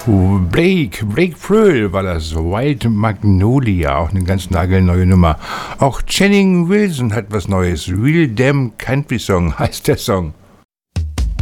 Blake Pearl war das, Wild Magnolia, auch eine ganz nagelneue Nummer. Auch Channing Wilson hat was Neues, Real Damn Country Song heißt der Song.